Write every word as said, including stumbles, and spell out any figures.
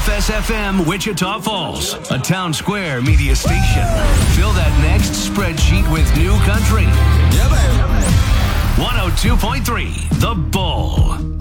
S F M Wichita Falls, a Town Square media station. Fill that next spreadsheet with new country. Yeah, baby. one oh two point three The Bull.